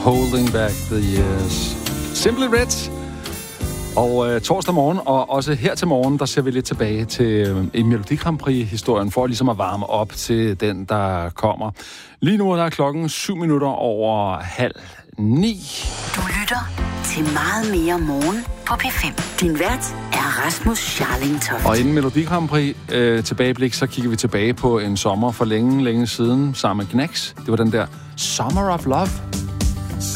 Holding Back the Years. Simply Red. Og torsdag morgen, og også her til morgen, der ser vi lidt tilbage til en Melodi Grand Prix-historien, for ligesom at varme op til den, der kommer. Lige nu er der klokken 7:07. Du lytter til Meget mere morgen på P5. Din vært er Rasmus Scharling Toft. Og inden Melodi Grand Prix tilbageblik, så kigger vi tilbage på en sommer for længe siden sammen med Knacks. Det var den der Summer of Love.